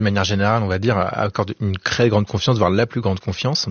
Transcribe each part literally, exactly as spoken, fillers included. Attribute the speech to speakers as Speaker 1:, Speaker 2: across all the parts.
Speaker 1: de manière générale, on va dire, accorde une très grande confiance, voire la plus grande confiance.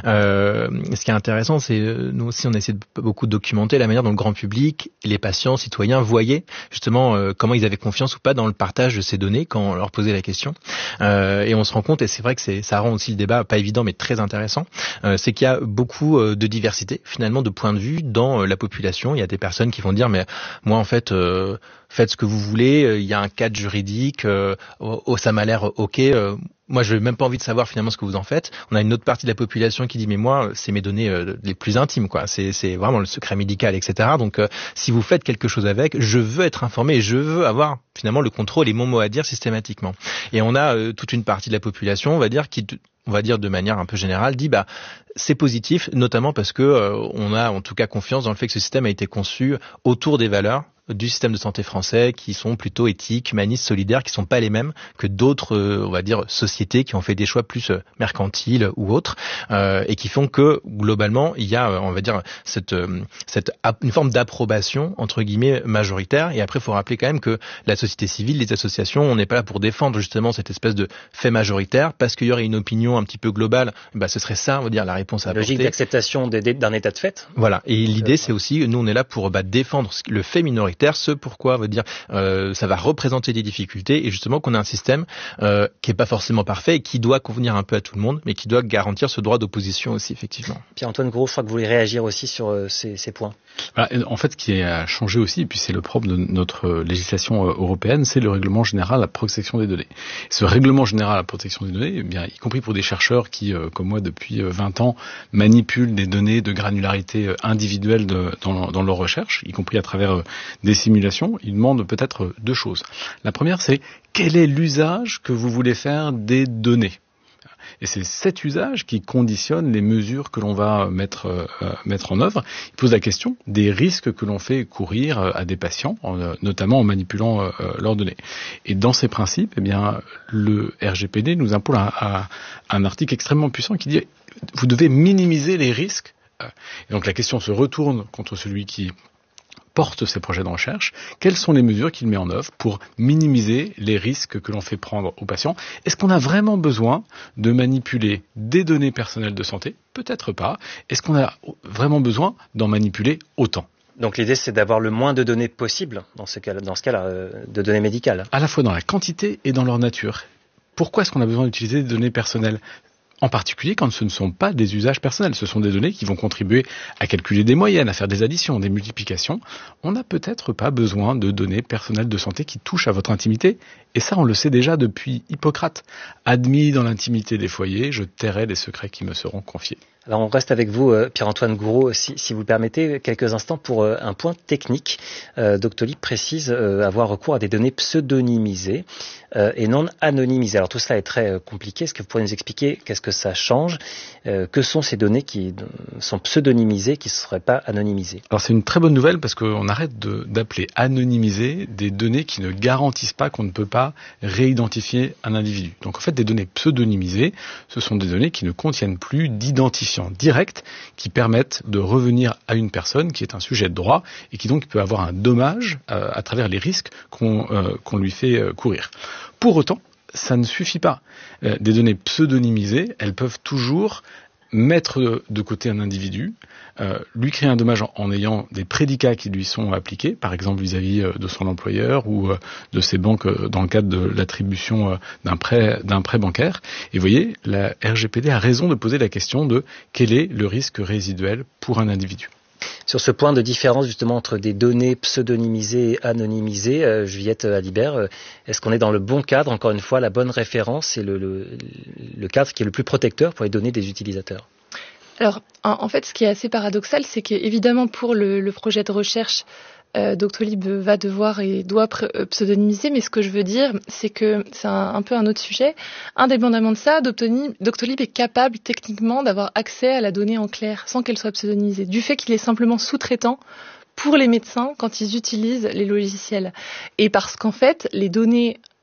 Speaker 1: Euh, ce qui est intéressant, c'est nous aussi, on essaie de beaucoup documenter la manière dont le grand public, les patients, citoyens voyaient justement euh, comment ils avaient confiance ou pas dans le partage de ces données quand on leur posait la question. Euh, et on se rend compte, et c'est vrai que c'est, ça rend aussi le débat pas évident mais très intéressant, euh, c'est qu'il y a beaucoup euh, de diversité finalement de points de vue dans euh, la population. Il y a des personnes qui vont dire mais moi en fait euh, faites ce que vous voulez, euh, il y a un cadre juridique, euh, oh, ça m'a l'air ok, euh, moi je n'ai même pas envie de savoir finalement ce que vous en faites. On a une autre partie de la population qui dit mais moi c'est mes données euh, les plus intimes, quoi, c'est, c'est vraiment le secret médical, et cetera. Donc euh, si vous faites quelque chose avec, je veux être informé et je veux avoir finalement le contrôle et mon mot à dire systématiquement. Et on a euh, toute une partie de la population, on va dire, qui on va dire de manière un peu générale, dit bah c'est positif, notamment parce que euh, on a en tout cas confiance dans le fait que ce système a été conçu autour des valeurs du système de santé français qui sont plutôt éthiques, humanistes, solidaires, qui sont pas les mêmes que d'autres, euh, on va dire, sociétés qui ont fait des choix plus euh, mercantiles ou autres, euh, et qui font que globalement il y a, on va dire, cette, euh, cette une forme d'approbation entre guillemets majoritaire. Et après, il faut rappeler quand même que la société civile, les associations, on n'est pas là pour défendre justement cette espèce de fait majoritaire, parce qu'il y aurait une opinion un petit peu globale. Bah, ce serait ça, on va dire, la réponse à apporter.
Speaker 2: Logique d'acceptation d'un état de fait.
Speaker 1: Voilà. Et l'idée, c'est aussi, nous, on est là pour bah, défendre le fait minoritaire. Ce pourquoi, veut dire, euh, ça va représenter des difficultés et justement qu'on a un système euh, qui est pas forcément parfait et qui doit convenir un peu à tout le monde, mais qui doit garantir ce droit d'opposition aussi, effectivement.
Speaker 2: Pierre-Antoine Gros, je crois que vous voulez réagir aussi sur euh, ces, ces points.
Speaker 3: Voilà, en fait, ce qui a changé aussi, et puis c'est le propre de notre législation européenne, c'est le règlement général à la protection des données. Ce règlement général à la protection des données, eh bien, y compris pour des chercheurs qui, euh, comme moi, depuis vingt ans, manipulent des données de granularité individuelle de, dans, dans leurs recherches, y compris à travers euh, des simulations, ils demandent peut-être deux choses. La première, c'est quel est l'usage que vous voulez faire des données ? Et c'est cet usage qui conditionne les mesures que l'on va mettre, euh, mettre en œuvre. Il pose la question des risques que l'on fait courir à des patients, en, notamment en manipulant euh, leurs données. Et dans ces principes, eh bien, le R G P D nous impose un, un, un article extrêmement puissant qui dit vous devez minimiser les risques. Et donc la question se retourne contre celui qui porte ces projets de recherche, quelles sont les mesures qu'il met en œuvre pour minimiser les risques que l'on fait prendre aux patients ? Est-ce qu'on a vraiment besoin de manipuler des données personnelles de santé ? Peut-être pas. Est-ce qu'on a vraiment besoin d'en manipuler autant ?
Speaker 2: Donc l'idée, c'est d'avoir le moins de données possible, dans ce cas, dans ce cas-là, euh, de données médicales.
Speaker 3: À la fois dans la quantité et dans leur nature. Pourquoi est-ce qu'on a besoin d'utiliser des données personnelles ? En particulier quand ce ne sont pas des usages personnels. Ce sont des données qui vont contribuer à calculer des moyennes, à faire des additions, des multiplications. On n'a peut-être pas besoin de données personnelles de santé qui touchent à votre intimité. Et ça, on le sait déjà depuis Hippocrate. Admis dans l'intimité des foyers, je tairai les secrets qui me seront confiés.
Speaker 2: Alors on reste avec vous, euh, Pierre-Antoine Gouraud, si, si vous le permettez, quelques instants pour euh, un point technique. Euh, Doctolib précise euh, avoir recours à des données pseudonymisées euh, et non anonymisées. Alors tout cela est très euh, compliqué. Est-ce que vous pourriez nous expliquer qu'est-ce que ça change ? euh, Que sont ces données qui sont pseudonymisées, qui ne seraient pas anonymisées ?
Speaker 3: Alors c'est une très bonne nouvelle parce qu'on arrête de, d'appeler anonymisées des données qui ne garantissent pas qu'on ne peut pas réidentifier un individu. Donc en fait, des données pseudonymisées, ce sont des données qui ne contiennent plus d'identifiant direct qui permettent de revenir à une personne qui est un sujet de droit et qui donc peut avoir un dommage euh, à travers les risques qu'on, euh, qu'on lui fait euh, courir. Pour autant, ça ne suffit pas. Euh, des données pseudonymisées, elles peuvent toujours mettre de côté un individu, euh, lui créer un dommage en, en ayant des prédicats qui lui sont appliqués, par exemple vis-à-vis euh, de son employeur ou euh, de ses banques euh, dans le cadre de l'attribution euh, d'un prêt, d'un prêt bancaire. Et vous voyez, la R G P D a raison de poser la question de quel est le risque résiduel pour un individu.
Speaker 2: Sur ce point de différence justement entre des données pseudonymisées et anonymisées, euh, Juliette Alibert, euh, est-ce qu'on est dans le bon cadre, encore une fois, la bonne référence et le, le, le cadre qui est le plus protecteur pour les données des utilisateurs ?
Speaker 4: Alors, en, en fait, ce qui est assez paradoxal, c'est qu'évidemment, pour le, le projet de recherche, euh, Doctolib va devoir et doit pseudonymiser, mais ce que je veux dire, c'est que c'est un, un peu un autre sujet. Indépendamment de ça, Doctolib, Doctolib est capable techniquement d'avoir accès à la donnée en clair, sans qu'elle soit pseudonymisée, du fait qu'il est simplement sous-traitant pour les médecins quand ils utilisent les logiciels. Et parce qu'en fait, les données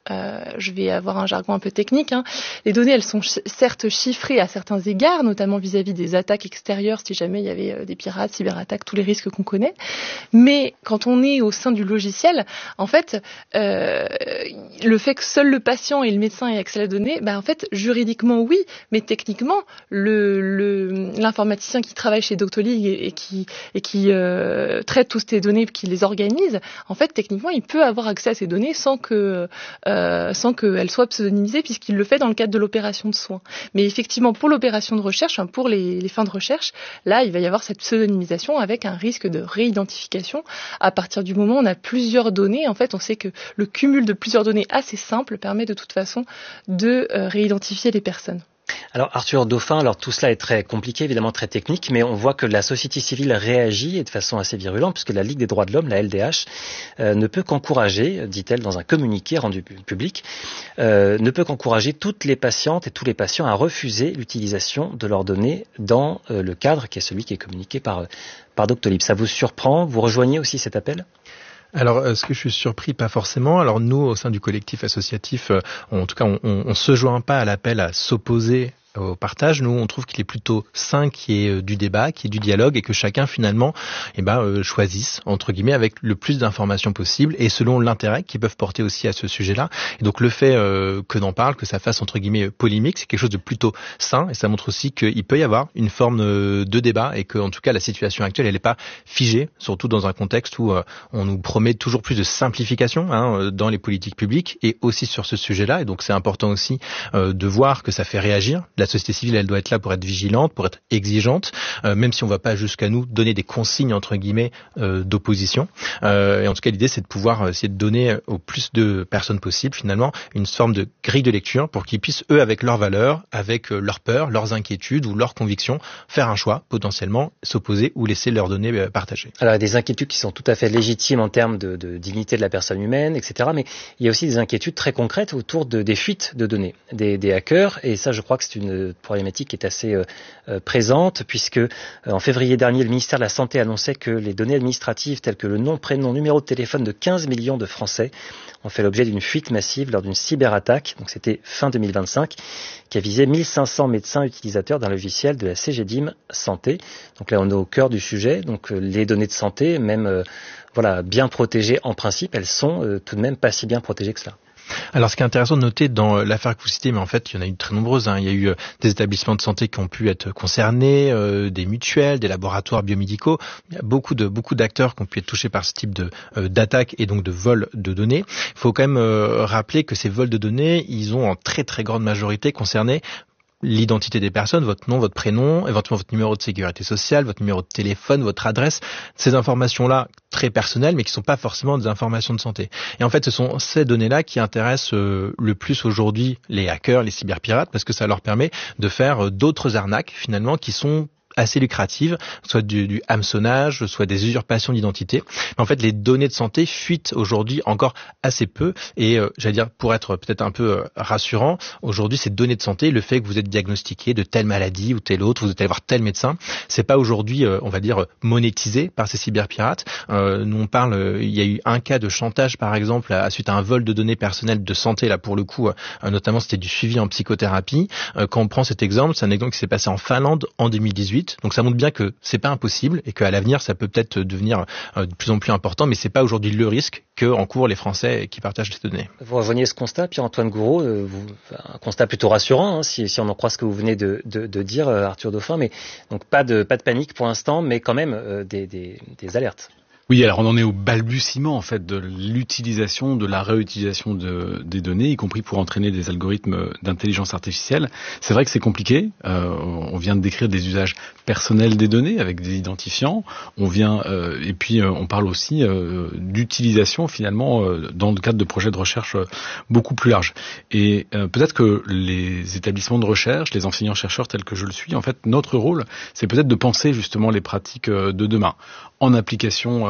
Speaker 4: euh, je vais avoir un jargon un peu technique, hein. Les données, elles sont ch- certes chiffrées à certains égards, notamment vis-à-vis des attaques extérieures, si jamais il y avait euh, des pirates, cyberattaques, tous les risques qu'on connaît. Mais quand on est au sein du logiciel, en fait, euh, le fait que seul le patient et le médecin aient accès à la donnée, bah, en fait, juridiquement, oui, mais techniquement, le, le, l'informaticien qui travaille chez Doctolib et, et qui, et qui euh, traite toutes ces données, qui les organise, en fait, techniquement, il peut avoir accès à ces données sans que, euh, sans qu'elles soient pseudonymisées, puisqu'il le fait dans le cadre de l'opération de soins. Mais effectivement, pour l'opération de recherche, hein, pour les, les fins de recherche, là, il va y avoir cette pseudonymisation avec un risque de réidentification. À partir du moment où on a plusieurs données, en fait, on sait que le cumul de plusieurs données assez simples permet de toute façon de euh, réidentifier les personnes.
Speaker 2: Alors Arthur Dauphin, alors tout cela est très compliqué, évidemment très technique, mais on voit que la société civile réagit et de façon assez virulente, puisque la Ligue des droits de l'homme, la L D H, euh, ne peut qu'encourager, dit-elle dans un communiqué rendu public, euh, ne peut qu'encourager toutes les patientes et tous les patients à refuser l'utilisation de leurs données dans euh, le cadre qui est celui qui est communiqué par, par Doctolib. Ça vous surprend? Vous rejoignez aussi cet appel?
Speaker 1: Alors, est-ce que je suis surpris? Pas forcément. Alors nous, au sein du collectif associatif, on, en tout cas, on, on, on se joint pas à l'appel à s'opposer au partage. Nous, on trouve qu'il est plutôt sain qu'il y ait du débat, qu'il y ait du dialogue et que chacun, finalement, eh ben, euh, choisisse, entre guillemets, avec le plus d'informations possible et selon l'intérêt qu'ils peuvent porter aussi à ce sujet-là. Et donc, le fait euh, que d'en parle, que ça fasse, entre guillemets, polémique, c'est quelque chose de plutôt sain et ça montre aussi qu'il peut y avoir une forme de débat et que, en tout cas, la situation actuelle, elle n'est pas figée, surtout dans un contexte où euh, on nous promet toujours plus de simplification hein, dans les politiques publiques et aussi sur ce sujet-là. Et donc, c'est important aussi euh, de voir que ça fait réagir. La société civile, elle doit être là pour être vigilante, pour être exigeante, euh, même si on ne va pas jusqu'à nous donner des consignes, entre guillemets, euh, d'opposition. Euh, et en tout cas, l'idée, c'est de pouvoir essayer de donner au plus de personnes possible, finalement, une forme de grille de lecture pour qu'ils puissent, eux, avec leurs valeurs, avec euh, leurs peurs, leurs inquiétudes ou leurs convictions, faire un choix, potentiellement, s'opposer ou laisser leurs données euh, partagées.
Speaker 2: Alors, il y a des inquiétudes qui sont tout à fait légitimes en termes de, de dignité de la personne humaine, et cetera. Mais il y a aussi des inquiétudes très concrètes autour de, des fuites de données, des, des hackers. Et ça, je crois que c'est une problématique qui est assez euh, présente puisque euh, en février dernier, le ministère de la Santé annonçait que les données administratives telles que le nom, prénom, numéro de téléphone de quinze millions de Français ont fait l'objet d'une fuite massive lors d'une cyberattaque. Donc c'était fin deux mille vingt-cinq qui a visé mille cinq cents médecins utilisateurs d'un logiciel de la C G D I M Santé. Donc là, on est au cœur du sujet. Donc euh, les données de santé, même euh, voilà, bien protégées en principe, elles sont euh, tout de même pas si bien protégées que cela.
Speaker 1: Alors, ce qui est intéressant de noter dans l'affaire que vous citez, mais en fait, il y en a eu très nombreuses. Hein. Il y a eu euh, des établissements de santé qui ont pu être concernés, euh, des mutuelles, des laboratoires biomédicaux. Il y a beaucoup de beaucoup d'acteurs qui ont pu être touchés par ce type de euh, d'attaque et donc de vol de données. Il faut quand même euh, rappeler que ces vols de données, ils ont en très très grande majorité concerné l'identité des personnes, votre nom, votre prénom, éventuellement votre numéro de sécurité sociale, votre numéro de téléphone, votre adresse, ces informations-là très personnelles, mais qui ne sont pas forcément des informations de santé. Et en fait, ce sont ces données-là qui intéressent euh, le plus aujourd'hui les hackers, les cyberpirates, parce que ça leur permet de faire euh, d'autres arnaques, finalement, qui sont assez lucratives, soit du, du hameçonnage, soit des usurpations d'identité. Mais en fait, les données de santé fuitent aujourd'hui encore assez peu. Et euh, j'allais dire, pour être peut-être un peu euh, rassurant, aujourd'hui, ces données de santé, le fait que vous êtes diagnostiqué de telle maladie ou telle autre, vous êtes allé voir tel médecin, c'est pas aujourd'hui, euh, on va dire, monétisé par ces cyberpirates. Euh, nous, on parle, euh, il y a eu un cas de chantage, par exemple, à, à suite à un vol de données personnelles de santé, là, pour le coup, euh, notamment, c'était du suivi en psychothérapie. Euh, quand on prend cet exemple, c'est un exemple qui s'est passé en Finlande en deux mille dix-huit. Donc ça montre bien que c'est pas impossible et qu'à l'avenir ça peut peut-être devenir euh, de plus en plus important, mais c'est pas aujourd'hui le risque que encourent les Français qui partagent ces données.
Speaker 2: Vous rejoignez ce constat, Pierre-Antoine Gouraud, euh, vous, un constat plutôt rassurant, hein, si, si on en croit ce que vous venez de, de, de dire, euh, Arthur Dauphin, mais donc pas de pas de panique pour l'instant, mais quand même euh, des, des, des alertes.
Speaker 3: Oui, alors on en est au balbutiement en fait de l'utilisation, de la réutilisation de, des données, y compris pour entraîner des algorithmes d'intelligence artificielle. C'est vrai que c'est compliqué. Euh, on vient de décrire des usages personnels des données avec des identifiants. On vient euh, et puis euh, on parle aussi euh, d'utilisation finalement euh, dans le cadre de projets de recherche euh, beaucoup plus larges. Et euh, peut-être que les établissements de recherche, les enseignants-chercheurs tels que je le suis, en fait, notre rôle, c'est peut-être de penser justement les pratiques euh, de demain en application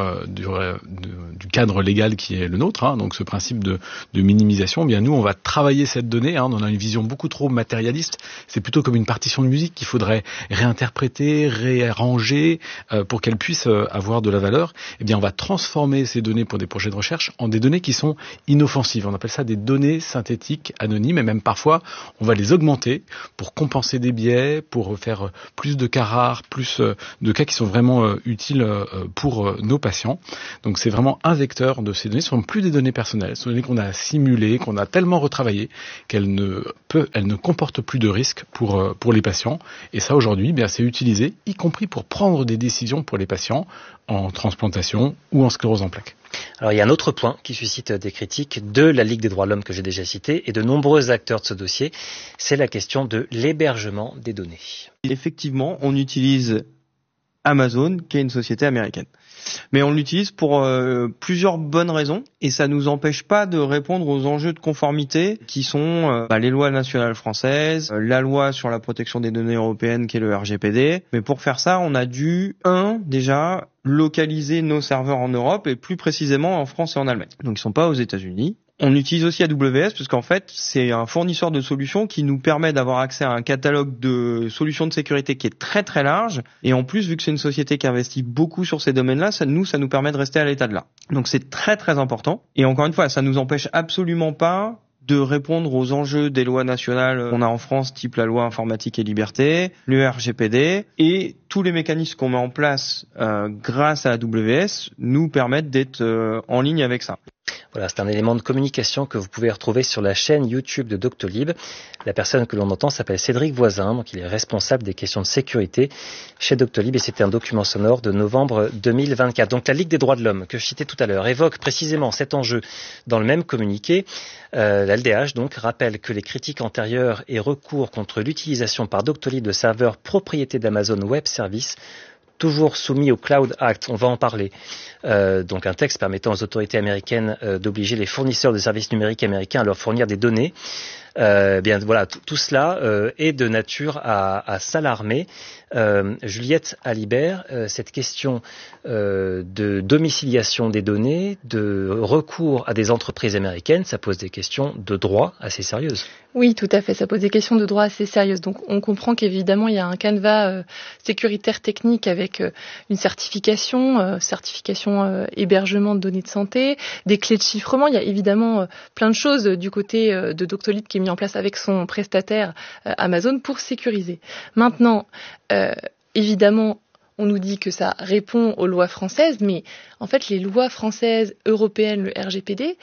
Speaker 3: euh, du, euh, de, du cadre légal qui est le nôtre, hein, donc ce principe de, de minimisation, eh bien nous on va travailler cette donnée, hein, on a une vision beaucoup trop matérialiste, c'est plutôt comme une partition de musique qu'il faudrait réinterpréter, réarranger euh, pour qu'elle puisse euh, avoir de la valeur. Eh bien on va transformer ces données pour des projets de recherche en des données qui sont inoffensives, on appelle ça des données synthétiques anonymes, et même parfois on va les augmenter pour compenser des biais, pour faire plus de cas rares, plus de cas qui sont vraiment euh, utiles euh, pour euh, nos patients. Donc c'est vraiment un vecteur de ces données. Ce ne sont plus des données personnelles, ce sont des données qu'on a simulées, qu'on a tellement retravaillées qu'elles ne peut, elles ne comportent plus de risques pour euh, pour les patients. Et ça aujourd'hui, bien c'est utilisé, y compris pour prendre des décisions pour les patients en transplantation ou en sclérose en plaques.
Speaker 2: Alors il y a un autre point qui suscite des critiques de la Ligue des droits de l'homme que j'ai déjà cité et de nombreux acteurs de ce dossier, c'est la question de l'hébergement des données.
Speaker 5: Effectivement, on utilise Amazon, qui est une société américaine. Mais on l'utilise pour euh, plusieurs bonnes raisons et ça nous empêche pas de répondre aux enjeux de conformité qui sont euh, bah, les lois nationales françaises, euh, la loi sur la protection des données européennes qui est le R G P D. Mais pour faire ça, on a dû, un, déjà, localiser nos serveurs en Europe et plus précisément en France et en Allemagne. Donc ils sont pas aux États-Unis. On utilise aussi A W S parce qu'en fait, c'est un fournisseur de solutions qui nous permet d'avoir accès à un catalogue de solutions de sécurité qui est très très large. Et en plus, vu que c'est une société qui investit beaucoup sur ces domaines-là, ça nous, ça nous permet de rester à l'état de l'art. Donc c'est très très important. Et encore une fois, ça nous empêche absolument pas de répondre aux enjeux des lois nationales qu'on a en France, type la loi informatique et liberté, le R G P D, et tous les mécanismes qu'on met en place euh, grâce à A W S nous permettent d'être euh, en ligne avec ça.
Speaker 2: Voilà, c'est un élément de communication que vous pouvez retrouver sur la chaîne YouTube de Doctolib. La personne que l'on entend s'appelle Cédric Voisin, donc il est responsable des questions de sécurité chez Doctolib et c'était un document sonore de novembre deux mille vingt-quatre. Donc la Ligue des droits de l'homme que je citais tout à l'heure évoque précisément cet enjeu dans le même communiqué. Euh, la L D H donc rappelle que les critiques antérieures et recours contre l'utilisation par Doctolib de serveurs propriété d'Amazon Web Services toujours soumis au Cloud Act, on va en parler. Euh, donc un texte permettant aux autorités américaines euh, d'obliger les fournisseurs de services numériques américains à leur fournir des données. Euh, bien voilà, t- tout cela euh, est de nature à, à s'alarmer. Euh, Juliette Alibert, euh, cette question euh, de domiciliation des données, de recours à des entreprises américaines, ça pose des questions de droit assez sérieuses.
Speaker 4: Oui, tout à fait, ça pose des questions de droit assez sérieuses. Donc on comprend qu'évidemment il y a un canevas euh, sécuritaire technique avec euh, une certification, euh, certification euh, hébergement de données de santé, des clés de chiffrement. Il y a évidemment euh, plein de choses du côté euh, de Doctolib qui est mis en place avec son prestataire euh, Amazon pour sécuriser. Maintenant, euh, évidemment, on nous dit que ça répond aux lois françaises, mais en fait, les lois françaises, européennes, le R G P D,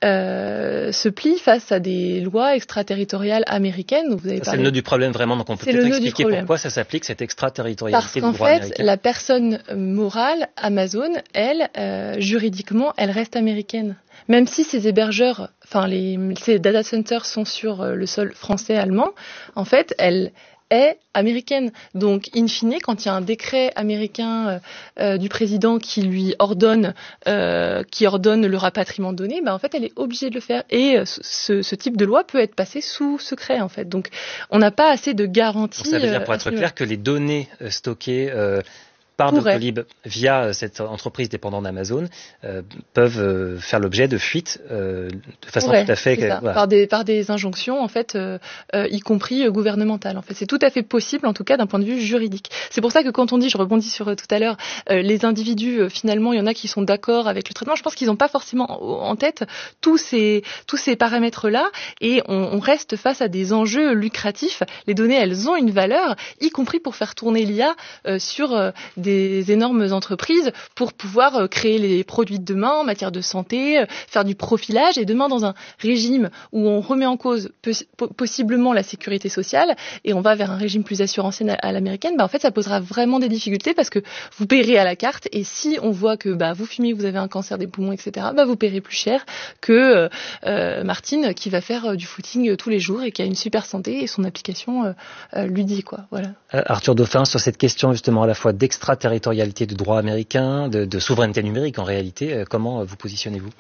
Speaker 4: euh, se plient face à des lois extraterritoriales américaines. Donc vous avez
Speaker 2: c'est le nœud du problème vraiment, donc on peut peut-être expliquer pourquoi ça s'applique, cette extraterritorialité du droit
Speaker 4: fait,
Speaker 2: américain. Parce qu'en fait,
Speaker 4: la personne morale, Amazon, elle, euh, juridiquement, elle reste américaine. Même si ces hébergeurs, enfin les, ces data centers sont sur le sol français-allemand, en fait, elle est américaine. Donc, in fine, quand il y a un décret américain euh, euh, du président qui lui ordonne, euh, qui ordonne le rapatriement de données, ben en fait, elle est obligée de le faire. Et euh, ce, ce type de loi peut être passé sous secret, en fait. Donc, on n'a pas assez de garanties.
Speaker 2: Donc, ça veut dire, pour
Speaker 4: euh,
Speaker 2: être clair, que les données euh, stockées euh, par Doctolib via cette entreprise dépendante d'Amazon euh, peuvent euh, faire l'objet de fuites euh, de façon
Speaker 4: Pourrait,
Speaker 2: tout à fait
Speaker 4: voilà. par des par des injonctions en fait, euh, euh, y compris euh, gouvernementales. En fait, c'est tout à fait possible, en tout cas d'un point de vue juridique. C'est pour ça que quand on dit, je rebondis sur euh, tout à l'heure, euh, les individus euh, finalement, il y en a qui sont d'accord avec le traitement. Je pense qu'ils n'ont pas forcément en tête tous ces tous ces paramètres là, et on, on reste face à des enjeux lucratifs. Les données, elles ont une valeur, y compris pour faire tourner l'I A euh, sur euh, des des énormes entreprises pour pouvoir créer les produits de demain en matière de santé, faire du profilage et demain dans un régime où on remet en cause possiblement la sécurité sociale et on va vers un régime plus assurantiel à l'américaine, bah en fait ça posera vraiment des difficultés parce que vous paierez à la carte et si on voit que bah vous fumez, vous avez un cancer des poumons, et cetera, bah vous paierez plus cher que euh, Martine qui va faire du footing tous les jours et qui a une super santé et son application euh, lui dit quoi. Voilà.
Speaker 2: Arthur Dauphin, sur cette question justement à la fois d'extraterritorialité du droit américain, de, de souveraineté numérique en réalité, euh, comment vous positionnez-vous ?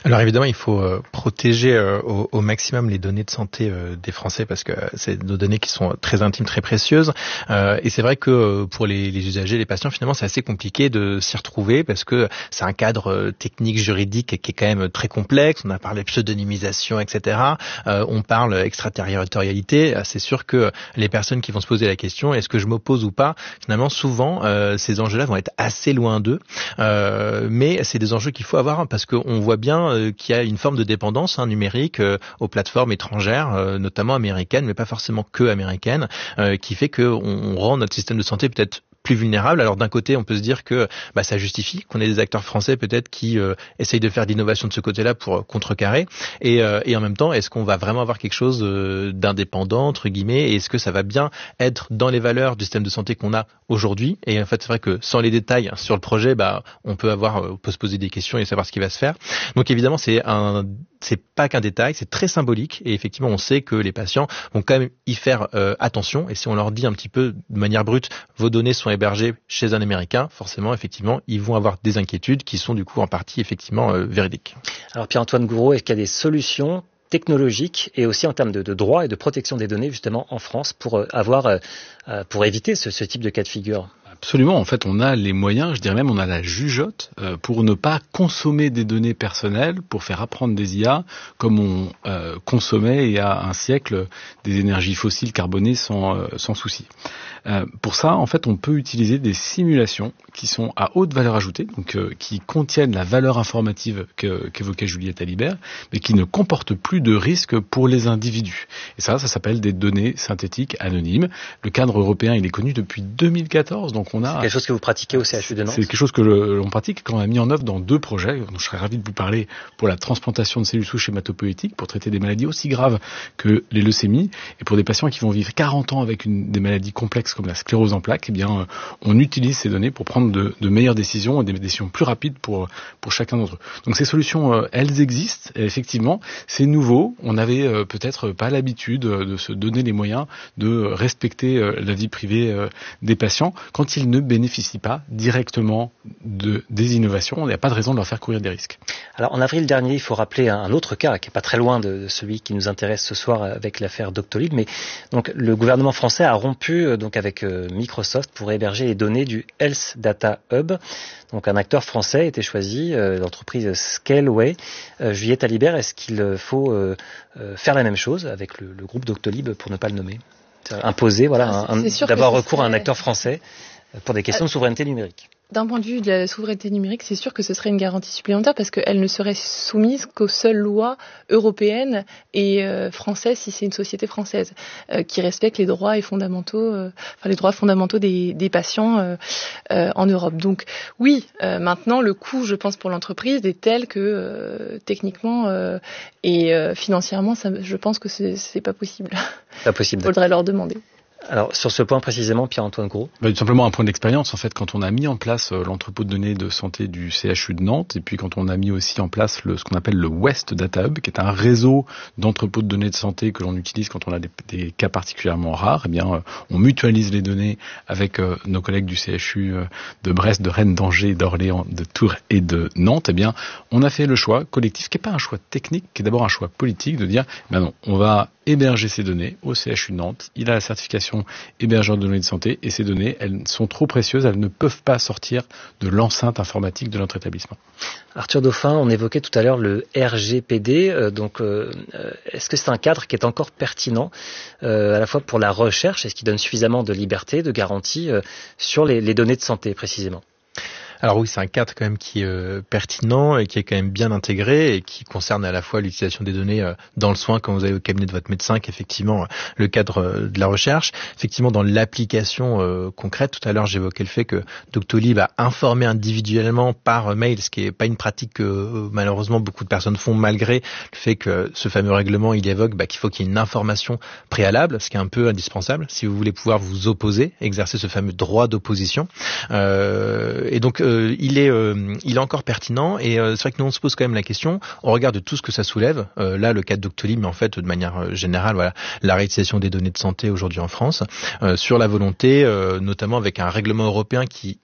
Speaker 1: Alors évidemment, il faut euh, protéger euh, au, au maximum les données de santé euh, des Français parce que c'est des données qui sont très intimes, très précieuses. Euh, et c'est vrai que euh, pour les, les usagers, les patients, finalement, c'est assez compliqué de s'y retrouver parce que c'est un cadre euh, technique, juridique qui est quand même très complexe. On a parlé pseudonymisation, et cetera. Euh, on parle extraterritorialité. C'est sûr que les personnes qui vont se poser la question, est-ce que je m'oppose ou pas, finalement, souvent, euh, ces enjeux-là vont être assez loin d'eux. Euh, mais c'est des enjeux qu'il faut avoir parce qu'on voit bien qu'il y a une forme de dépendance hein, numérique euh, aux plateformes étrangères, euh, notamment américaines, mais pas forcément que américaines, euh, qui fait qu'on on rend notre système de santé peut-être plus vulnérable. Alors d'un côté, on peut se dire que bah, ça justifie qu'on ait des acteurs français peut-être qui euh, essayent de faire de l'innovation de ce côté-là pour euh, contrecarrer. Et, euh, et en même temps, est-ce qu'on va vraiment avoir quelque chose euh, d'indépendant, entre guillemets, et est-ce que ça va bien être dans les valeurs du système de santé qu'on a aujourd'hui? Et en fait, c'est vrai que sans les détails sur le projet, bah, on peut avoir, on peut se poser des questions et savoir ce qui va se faire. Donc évidemment, c'est un, c'est pas qu'un détail, c'est très symbolique. Et effectivement, on sait que les patients vont quand même y faire euh, attention. Et si on leur dit un petit peu de manière brute, vos données sont hébergés chez un Américain, forcément, effectivement, ils vont avoir des inquiétudes qui sont du coup en partie effectivement euh, véridiques.
Speaker 2: Alors Pierre-Antoine Gouraud, est-ce qu'il y a des solutions technologiques et aussi en termes de, de droit et de protection des données justement en France pour avoir, euh, pour éviter ce, ce type de cas de figure?
Speaker 3: Absolument. En fait, on a les moyens, je dirais même, on a la jugeote euh, pour ne pas consommer des données personnelles, pour faire apprendre des I A comme on euh, consommait il y a un siècle des énergies fossiles carbonées sans, euh, sans souci. Euh, pour ça, en fait, on peut utiliser des simulations qui sont à haute valeur ajoutée, donc euh, qui contiennent la valeur informative que, qu'évoquait Juliette Alibert, mais qui ne comportent plus de risques pour les individus. Et ça, ça s'appelle des données synthétiques anonymes. Le cadre européen, il est connu depuis deux mille quatorze, donc on a...
Speaker 2: C'est quelque chose que vous pratiquez au C H U de Nantes?
Speaker 3: C'est quelque chose que l'on pratique quand on a mis en œuvre dans deux projets, dont je serais ravi de vous parler, pour la transplantation de cellules souches hématopoïétiques, pour traiter des maladies aussi graves que les leucémies, et pour des patients qui vont vivre quarante ans avec une, des maladies complexes comme la sclérose en plaques, eh bien, on utilise ces données pour prendre de, de meilleures décisions et des décisions plus rapides pour, pour chacun d'entre eux. Donc ces solutions, elles existent, et effectivement, c'est nouveau. On n'avait euh, peut-être pas l'habitude de se donner les moyens de respecter euh, la vie privée euh, des patients quand ils ne bénéficient pas directement de, des innovations. Il n'y a pas de raison de leur faire courir des risques.
Speaker 2: Alors en avril dernier, il faut rappeler un autre cas qui n'est pas très loin de celui qui nous intéresse ce soir avec l'affaire Doctolib, mais donc le gouvernement français a rompu donc avec Microsoft pour héberger les données du Health Data Hub. Donc un acteur français a été choisi, euh, l'entreprise Scaleway. Euh, Juliette Alibert, est-ce qu'il faut euh, faire la même chose avec le, le groupe Doctolib pour ne pas le nommer? Imposer, voilà, un, un, d'avoir recours serait... à un acteur français pour des questions de souveraineté numérique.
Speaker 4: D'un point de vue de la souveraineté numérique, c'est sûr que ce serait une garantie supplémentaire parce qu'elle ne serait soumise qu'aux seules lois européennes et euh, françaises si c'est une société française euh, qui respecte les droits et fondamentaux, euh, enfin les droits fondamentaux des, des patients euh, euh, en Europe. Donc oui, euh, maintenant le coût, je pense, pour l'entreprise est tel que euh, techniquement euh, et euh, financièrement, ça, je pense que c'est, c'est pas possible.
Speaker 2: Pas possible.
Speaker 4: Il faudrait leur demander.
Speaker 2: Alors, sur ce point précisément, Pierre-Antoine Gouraud.
Speaker 3: Bah, tout simplement un point d'expérience, en fait, quand on a mis en place euh, l'entrepôt de données de santé du C H U de Nantes, et puis quand on a mis aussi en place le, ce qu'on appelle le West Data Hub, qui est un réseau d'entrepôts de données de santé que l'on utilise quand on a des, des cas particulièrement rares, eh bien, euh, on mutualise les données avec euh, nos collègues du C H U euh, de Brest, de Rennes, d'Angers, d'Orléans, de Tours et de Nantes. Eh bien, on a fait le choix collectif, qui n'est pas un choix technique, qui est d'abord un choix politique, de dire, ben non, on va héberger ces données au C H U de Nantes. Il a la certification hébergeur de données de santé et ces données, elles sont trop précieuses, elles ne peuvent pas sortir de l'enceinte informatique de notre établissement.
Speaker 2: Arthur Dauphin, on évoquait tout à l'heure le R G P D, euh, donc euh, est-ce que c'est un cadre qui est encore pertinent euh, à la fois pour la recherche, est-ce qu'il donne suffisamment de liberté, de garantie euh, sur les, les données de santé précisément?
Speaker 1: Alors oui, c'est un cadre quand même qui est euh, pertinent et qui est quand même bien intégré et qui concerne à la fois l'utilisation des données euh, dans le soin quand vous allez au cabinet de votre médecin, qu'effectivement euh, le cadre euh, de la recherche. Effectivement, dans l'application euh, concrète, tout à l'heure j'évoquais le fait que Doctolib a informé individuellement par mail, ce qui n'est pas une pratique que euh, malheureusement beaucoup de personnes font malgré le fait que ce fameux règlement il évoque bah, qu'il faut qu'il y ait une information préalable, ce qui est un peu indispensable si vous voulez pouvoir vous opposer, exercer ce fameux droit d'opposition. Euh, et donc euh, Euh, il est, euh, il est encore pertinent et euh, c'est vrai que nous on se pose quand même la question. On regarde tout ce que ça soulève. Euh, là, le cas de Doctolib, mais en fait de manière générale, voilà, la réutilisation des données de santé aujourd'hui en France, euh, sur la volonté, euh, notamment avec un règlement européen qui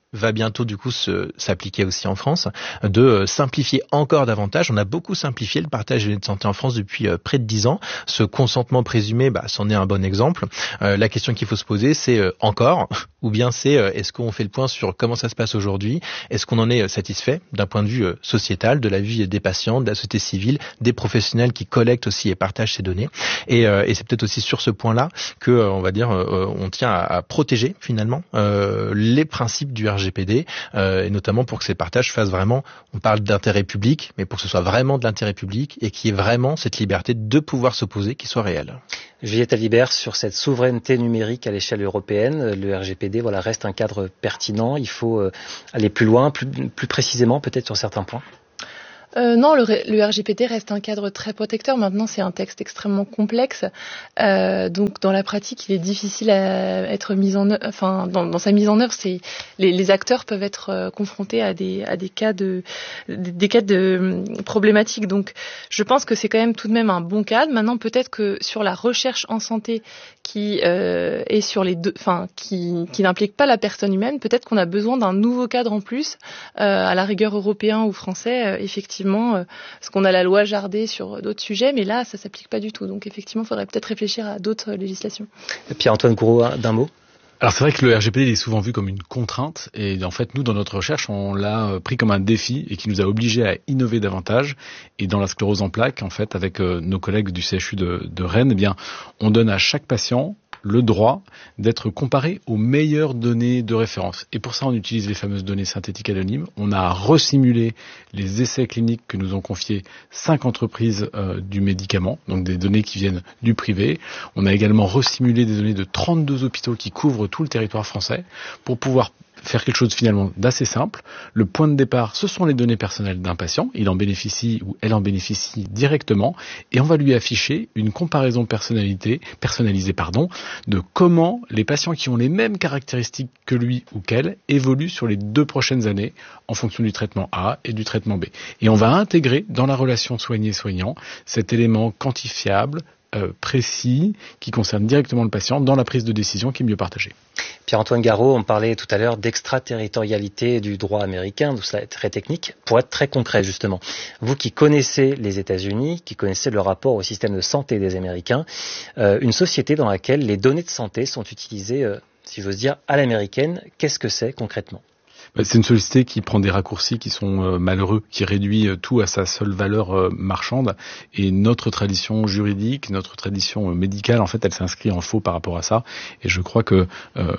Speaker 1: va bientôt du coup se, s'appliquer aussi en France, de euh, simplifier encore davantage. On a beaucoup simplifié le partage des données de santé en France depuis euh, près de dix ans. Ce consentement présumé, bah, c'en est un bon exemple. Euh, la question qu'il faut se poser, c'est euh, encore, ou bien c'est euh, est-ce qu'on fait le point sur comment ça se passe aujourd'hui? Est-ce qu'on en est euh, satisfait d'un point de vue euh, sociétal, de la vie des patients, de la société civile, des professionnels qui collectent aussi et partagent ces données? Et, euh, et c'est peut-être aussi sur ce point-là que, euh, on va dire, euh, on tient à, à protéger finalement euh, les principes du R G P D, euh, et notamment pour que ces partages fassent vraiment, on parle d'intérêt public, mais pour que ce soit vraiment de l'intérêt public et qu'il y ait vraiment cette liberté de pouvoir s'opposer qui soit réelle.
Speaker 2: Juliette Alibert, sur cette souveraineté numérique à l'échelle européenne, le R G P D voilà, reste un cadre pertinent, il faut euh, aller plus loin, plus, plus précisément peut-être sur certains points.
Speaker 4: Euh, non, le, le R G P D reste un cadre très protecteur. Maintenant, c'est un texte extrêmement complexe. Euh, donc, dans la pratique, il est difficile à être mis en œuvre. Enfin, dans, dans sa mise en œuvre, c'est les, les acteurs peuvent être euh, confrontés à des à des cas de des, des cas de euh, problématiques. Donc, je pense que c'est quand même tout de même un bon cadre. Maintenant, peut-être que sur la recherche en santé qui euh, est sur les deux, enfin, qui qui n'implique pas la personne humaine, peut-être qu'on a besoin d'un nouveau cadre en plus, euh, à la rigueur européen ou français, euh, effectivement. Parce qu'on a la loi Jardé sur d'autres sujets, mais là, ça s'applique pas du tout. Donc, effectivement, il faudrait peut-être réfléchir à d'autres législations.
Speaker 2: Pierre-Antoine Gouraud, d'un mot.
Speaker 3: Alors c'est vrai que le R G P D il est souvent vu comme une contrainte et en fait nous dans notre recherche on l'a pris comme un défi et qui nous a obligés à innover davantage et dans la sclérose en plaques en fait avec nos collègues du C H U de, de Rennes, eh bien on donne à chaque patient le droit d'être comparé aux meilleures données de référence. Et pour ça, on utilise les fameuses données synthétiques anonymes. On a resimulé les essais cliniques que nous ont confiés cinq entreprises euh, du médicament, donc des données qui viennent du privé. On a également resimulé des données de trente-deux hôpitaux qui couvrent tout le territoire français pour pouvoir faire quelque chose finalement d'assez simple. Le point de départ, ce sont les données personnelles d'un patient. Il en bénéficie ou elle en bénéficie directement et on va lui afficher une comparaison personnalité, personnalisée pardon, de comment les patients qui ont les mêmes caractéristiques que lui ou qu'elle évoluent sur les deux prochaines années en fonction du traitement A et du traitement B. Et on va intégrer dans la relation soigné-soignant cet élément quantifiable, Euh, précis, qui concerne directement le patient dans la prise de décision qui est mieux partagée.
Speaker 2: Pierre-Antoine Garot, on parlait tout à l'heure d'extraterritorialité du droit américain, tout cela est très technique. Pour être très concret justement, vous qui connaissez les États-Unis, qui connaissez le rapport au système de santé des Américains, euh, une société dans laquelle les données de santé sont utilisées, euh, si j'ose dire, à l'américaine, qu'est-ce que c'est concrètement ?
Speaker 3: C'est une société qui prend des raccourcis qui sont euh, malheureux, qui réduit euh, tout à sa seule valeur euh, marchande. Et notre tradition juridique, notre tradition euh, médicale, en fait, elle s'inscrit en faux par rapport à ça. Et je crois que euh,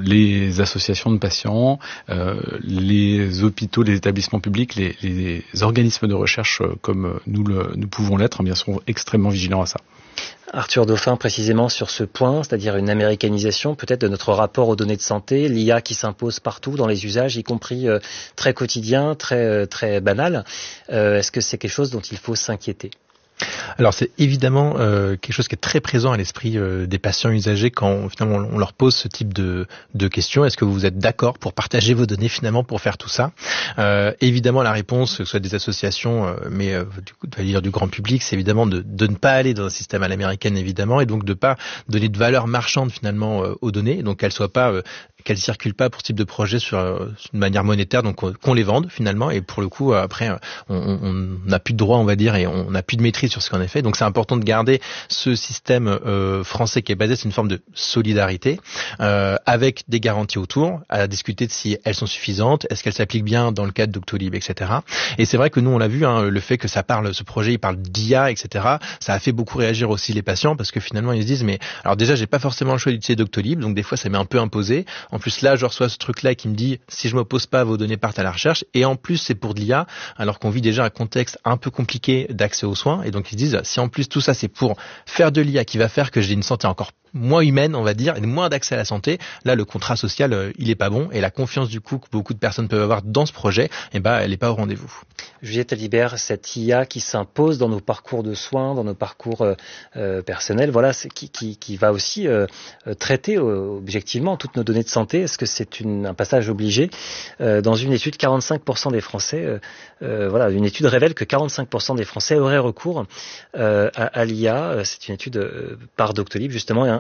Speaker 3: les associations de patients, euh, les hôpitaux, les établissements publics, les, les organismes de recherche euh, comme nous, le, nous pouvons l'être, eh bien, sont extrêmement vigilants à ça.
Speaker 2: Arthur Dauphin, précisément sur ce point, c'est-à-dire une américanisation peut-être de notre rapport aux données de santé, l'I A qui s'impose partout dans les usages, y compris euh, très quotidiens, très, euh, très banals. Euh, est-ce que c'est quelque chose dont il faut s'inquiéter ?
Speaker 1: Alors c'est évidemment euh, quelque chose qui est très présent à l'esprit euh, des patients usagers quand finalement on leur pose ce type de, de questions. Est-ce que vous êtes d'accord pour partager vos données finalement pour faire tout ça ? euh, Évidemment la réponse, que ce soit des associations, euh, mais euh, du coup, de dire du grand public, c'est évidemment de, de ne pas aller dans un système à l'américaine évidemment, et donc de pas donner de valeur marchande finalement euh, aux données, donc qu'elles soient pas euh, qu'elles circulent pas pour ce type de projet sur euh, une manière monétaire, donc euh, qu'on les vende finalement, et pour le coup euh, après on n'a plus de droit on va dire, et on n'a plus de maîtrise sur ce qu'on a fait. Donc c'est important de garder ce système euh, français qui est basé sur une forme de solidarité, euh, avec des garanties autour, à discuter de si elles sont suffisantes, est-ce qu'elles s'appliquent bien dans le cadre Doctolib, et cetera. Et c'est vrai que nous on l'a vu, hein, le fait que ça parle, ce projet il parle d'I A, et cetera. Ça a fait beaucoup réagir aussi les patients parce que finalement ils se disent mais alors déjà j'ai pas forcément le choix d'utiliser Doctolib, donc des fois ça m'est un peu imposé. En plus là je reçois ce truc là qui me dit si je m'oppose pas, vos données partent à la recherche, et en plus c'est pour de l'I A alors qu'on vit déjà un contexte un peu compliqué d'accès aux soins, et donc ils se disent si en plus tout ça c'est pour faire de l'I A qui va faire que j'ai une santé encore moins humaine on va dire, et moins d'accès à la santé, là le contrat social euh, il est pas bon, et la confiance du coup que beaucoup de personnes peuvent avoir dans ce projet, eh ben elle est pas au rendez-vous.
Speaker 2: Juliette Alibert, cette I A qui s'impose dans nos parcours de soins, dans nos parcours euh, euh, personnels, voilà, c'est qui, qui, qui va aussi euh, traiter euh, objectivement toutes nos données de santé. Est-ce que c'est une, un passage obligé ? euh, Dans une étude, quarante-cinq pour cent des Français, euh, euh, voilà, une étude révèle que quarante-cinq pour cent des Français auraient recours euh, à, à l'I A. C'est une étude euh, par Doctolib justement, et un,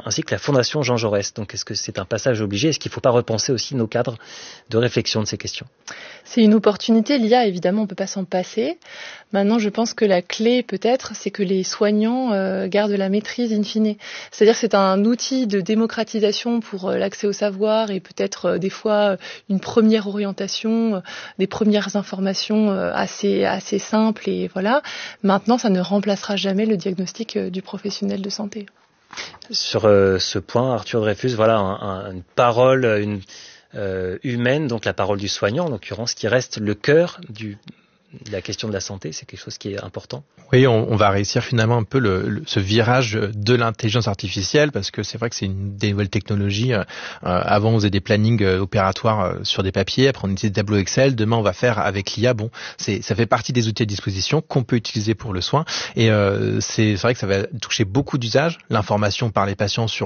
Speaker 2: ainsi que la Fondation Jean Jaurès. Donc est-ce que c'est un passage obligé? Est-ce qu'il ne faut pas repenser aussi nos cadres de réflexion de ces questions?
Speaker 4: C'est une opportunité, l'I A évidemment on ne peut pas s'en passer. Maintenant je pense que la clé peut-être c'est que les soignants euh, gardent la maîtrise in fine. C'est-à-dire que c'est un outil de démocratisation pour euh, l'accès au savoir et peut-être euh, des fois euh, une première orientation, euh, des premières informations euh, assez, assez simples et voilà. Maintenant ça ne remplacera jamais le diagnostic euh, du professionnel de santé.
Speaker 2: Sur euh, ce point, Arthur Dreyfus, voilà un, un, une parole, une Euh, humaine, donc la parole du soignant, en l'occurrence, qui reste le cœur du, de la question de la santé, c'est quelque chose qui est important.
Speaker 1: Oui, on, on va réussir finalement un peu le, le, ce virage de l'intelligence artificielle, parce que c'est vrai que c'est une des nouvelles technologies. Euh, avant, on faisait des plannings euh, opératoires euh, sur des papiers, après on utilisait des tableaux Excel. Demain, on va faire avec l'I A. Bon, c'est, ça fait partie des outils à disposition qu'on peut utiliser pour le soin, et euh, c'est, c'est vrai que ça va toucher beaucoup d'usages. L'information par les patients sur